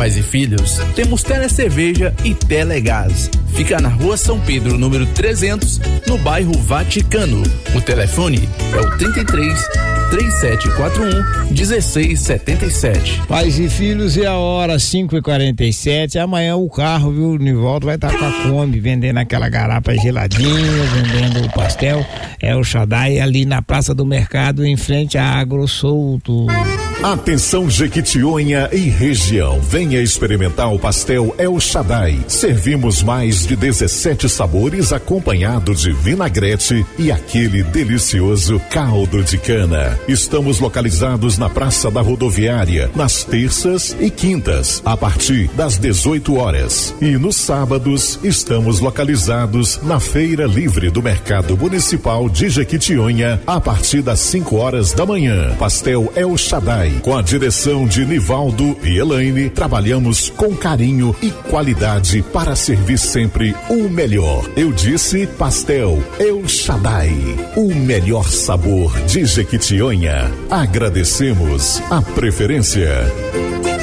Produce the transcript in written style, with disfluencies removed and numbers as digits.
Pais e Filhos, temos Telecerveja e Telegás. Fica na Rua São Pedro, número 300, no bairro Vaticano. O telefone é o 33-3741-1677. Pais e Filhos, e a hora 5h47. Amanhã o carro, viu, o Nivaldo vai estar com a Kombi vendendo aquela garapa geladinha, vendendo o pastel. É o Shaddai ali na Praça do Mercado, em frente à Agro Souto. Atenção, Jequitinhonha e região, venha experimentar o pastel El Shaddai. Servimos mais de 17 sabores acompanhado de vinagrete e aquele delicioso caldo de cana. Estamos localizados na Praça da Rodoviária, nas terças e quintas, a partir das 18 horas. E nos sábados, estamos localizados na Feira Livre do Mercado Municipal de Jequitinhonha, a partir das 5 horas da manhã. Pastel El Shaddai, com a direção de Nivaldo e Elaine, trabalhamos com carinho e qualidade para servir sempre o melhor. Eu disse Pastel El Shaddai, o melhor sabor de Jequitinhonha. Agradecemos a preferência.